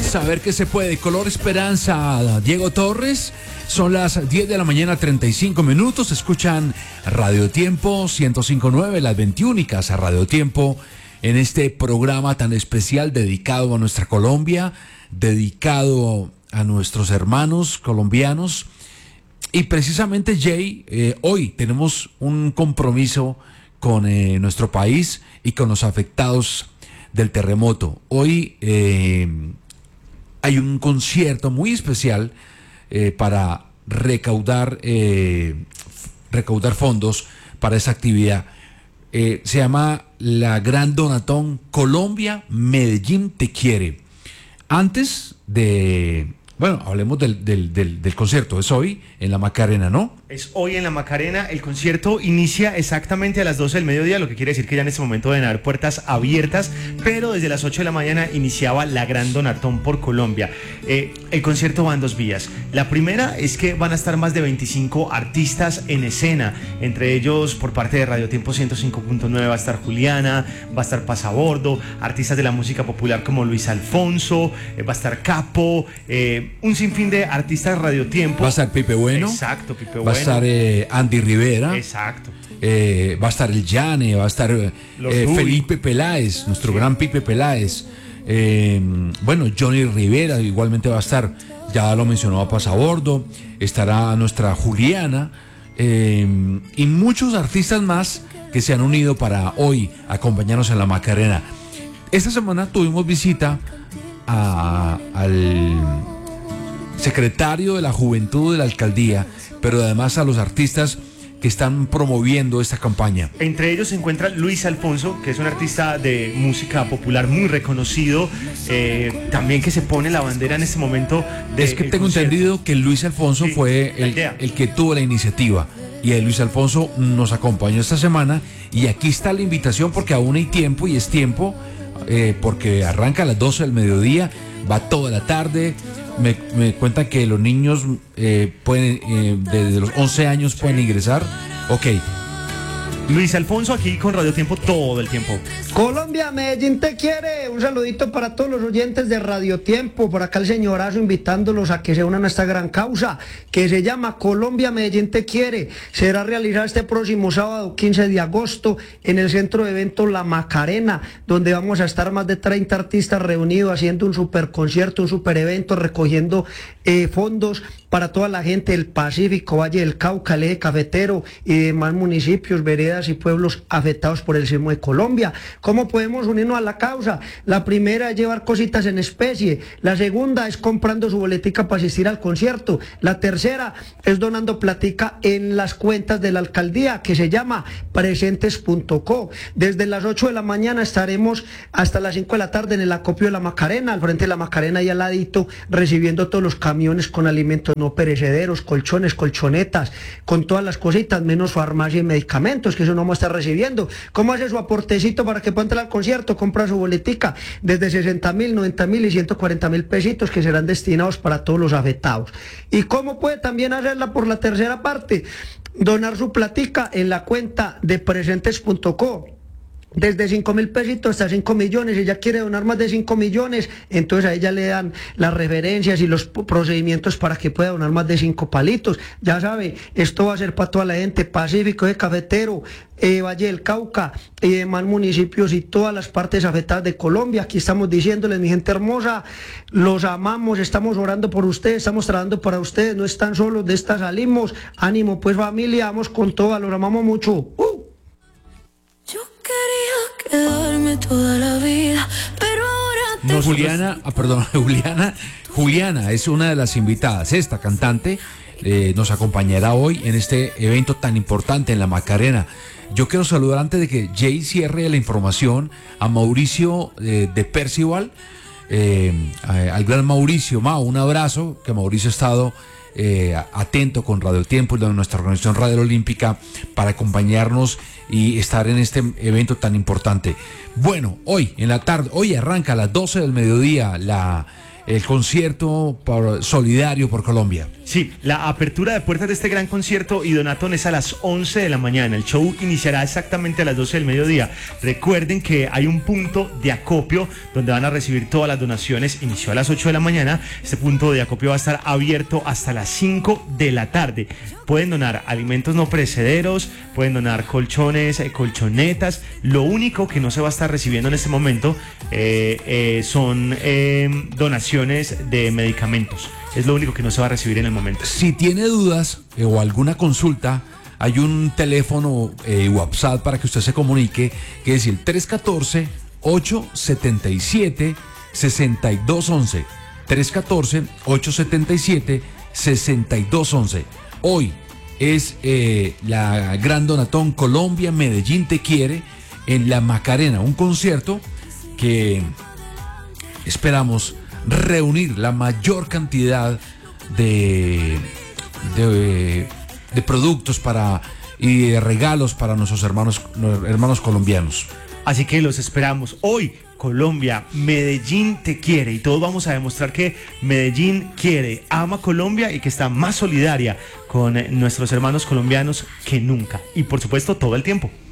Saber que se puede. Color Esperanza, Diego Torres. Son las 10 de la mañana, 35 minutos. Escuchan Radio Tiempo 105.9, las 21 a Radio Tiempo, en este programa tan especial dedicado a nuestra Colombia, dedicado a nuestros hermanos colombianos. Y precisamente, Jay, hoy tenemos un compromiso con nuestro país y con los afectados del terremoto. Hoy hay un concierto muy especial para recaudar fondos para esa actividad. Se llama la Gran Donatón Colombia Medellín Te Quiere. Antes de... Bueno, hablemos del concierto. Es hoy en la Macarena, ¿no? Es hoy en la Macarena. El concierto inicia exactamente a las 12 del mediodía, lo que quiere decir que ya en este momento deben haber puertas abiertas, pero desde las 8 de la mañana iniciaba la Gran Donatón por Colombia. El concierto va en dos vías. La primera es que van a estar más de 25 artistas en escena, entre ellos por parte de Radio Tiempo 105.9 va a estar Juliana, va a estar Pasabordo, artistas de la música popular como Luis Alfonso, va a estar Capo, un sinfín de artistas Radio Tiempo. Va a estar Pipe Bueno. Exacto, Pipe Bueno. Va a estar Andy Rivera. Exacto. Va a estar el Yane, va a estar Felipe Peláez, nuestro gran Pipe Peláez. Bueno, Johnny Rivera igualmente va a estar, ya lo mencionó a Pasabordo, estará nuestra Juliana, y muchos artistas más que se han unido para hoy acompañarnos en la Macarena. Esta semana tuvimos visita al secretario de la Juventud de la Alcaldía, pero además a los artistas que están promoviendo esta campaña. Entre ellos se encuentra Luis Alfonso, que es un artista de música popular muy reconocido, también que se pone la bandera en este momento. Es que tengo entendido que Luis Alfonso fue el que tuvo la iniciativa, y Luis Alfonso nos acompañó esta semana, y aquí está la invitación porque aún hay tiempo, y es tiempo, porque arranca a las 12 del mediodía, va toda la tarde. Me cuentan que los niños pueden, desde los 11 años pueden ingresar. Ok. Luis Alfonso aquí con Radio Tiempo todo el tiempo. Colombia, Medellín te quiere. Un saludito para todos los oyentes de Radio Tiempo. Por acá el señorazo invitándolos a que se unan a esta gran causa que se llama Colombia, Medellín te quiere. Será realizada este próximo sábado 15 de agosto en el centro de eventos La Macarena, donde vamos a estar más de 30 artistas reunidos haciendo un super concierto, un super evento, recogiendo fondos para toda la gente del Pacífico, Valle del Cauca, el Eje Cafetero y demás municipios, veredas y pueblos afectados por el sismo de Colombia. ¿Cómo podemos unirnos a la causa? La primera es llevar cositas en especie, la segunda es comprando su boletica para asistir al concierto, la tercera es donando platica en las cuentas de la alcaldía que se llama presentes.co. Desde las 8 de la mañana estaremos hasta las 5 de la tarde en el acopio de La Macarena, al frente de La Macarena y al ladito, recibiendo todos los camiones con alimentos no perecederos, colchones, colchonetas, con todas las cositas, menos farmacia y medicamentos, que eso no vamos a estar recibiendo. ¿Cómo hace su aportecito para que pueda entrar al concierto? Compra su boletica desde 60.000, 90.000 y 140.000 pesitos que serán destinados para todos los afectados. ¿Y cómo puede también hacerla por la tercera parte? Donar su platica en la cuenta de presentes.co. Desde 5.000 pesitos hasta 5 millones, si ella quiere donar más de 5 millones, entonces a ella le dan las referencias y los procedimientos para que pueda donar más de 5 palitos. Ya sabe, esto va a ser para toda la gente, Pacífico, de Cafetero, Valle del Cauca y demás municipios y todas las partes afectadas de Colombia. Aquí estamos diciéndoles, mi gente hermosa, los amamos, estamos orando por ustedes, estamos trabajando para ustedes, no están solos, de esta salimos. Ánimo pues familia, vamos con todas, los amamos mucho. Yo quería quedarme toda la vida, pero ahora te... No, Juliana es una de las invitadas. Esta cantante nos acompañará hoy en este evento tan importante en La Macarena. Yo quiero saludar, antes de que Jay cierre la información, a Mauricio de Percival, al gran Mauricio. Un abrazo, que Mauricio ha estado atento con Radio Tiempo y de nuestra organización Radio Olímpica para acompañarnos y estar en este evento tan importante. Bueno, hoy en la tarde, hoy arranca a las 12 del mediodía el concierto solidario por Colombia. Sí, la apertura de puertas de este gran concierto Idonatón es a las 11 de la mañana. El show iniciará exactamente a las 12 del mediodía. Recuerden que hay un punto de acopio donde van a recibir todas las donaciones. Inició a las 8 de la mañana. Este punto de acopio va a estar abierto hasta las 5 de la tarde. Pueden donar alimentos no perecederos, pueden donar colchones, colchonetas. Lo único que no se va a estar recibiendo en este momento son donaciones de medicamentos. Es lo único que no se va a recibir en el momento. Si tiene dudas o alguna consulta, hay un teléfono WhatsApp para que usted se comunique, que es el 314-877-6211. 314-877-6211. Hoy es la Gran Donatón Colombia Medellín Te Quiere en la Macarena, un concierto que esperamos reunir la mayor cantidad de productos y de regalos para nuestros hermanos colombianos. Así que los esperamos hoy. Colombia, Medellín te quiere, y todos vamos a demostrar que Medellín quiere, ama Colombia y que está más solidaria con nuestros hermanos colombianos que nunca, y por supuesto todo el tiempo.